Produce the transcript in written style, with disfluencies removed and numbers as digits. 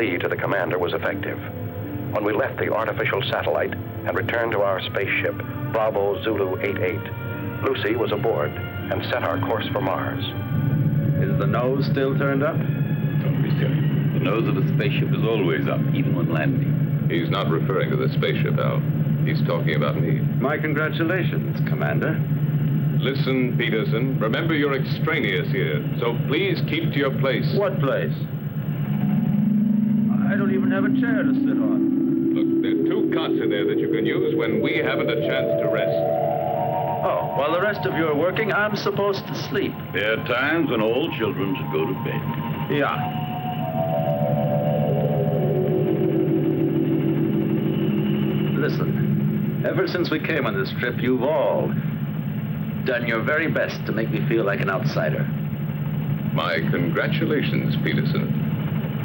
plea to the commander was effective. When we left the artificial satellite and returned to our spaceship, Bravo Zulu 88, Lucy was aboard and set our course for Mars. Is the nose still turned up? Don't be silly. The nose of the spaceship is always up, even when landing. He's not referring to the spaceship, Al. He's talking about me. My congratulations, Commander. Listen, Peterson, remember you're extraneous here, so please keep to your place. What place? I don't even have a chair to sit on. Look, there are 2 cots in there that you can use when we haven't a chance to rest. Oh, while the rest of you are working, I'm supposed to sleep. There are times when all children should go to bed. Yeah. Listen, ever since we came on this trip, you've all done your very best to make me feel like an outsider. My congratulations, Peterson.